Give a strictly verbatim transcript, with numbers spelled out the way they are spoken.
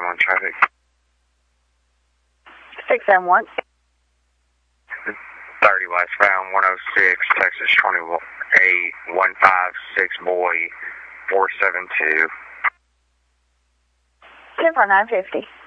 on traffic. six seven one. thirty westbound, one oh six, Texas twenty-eight, one five six boy, four seven two. ten four nine fifty.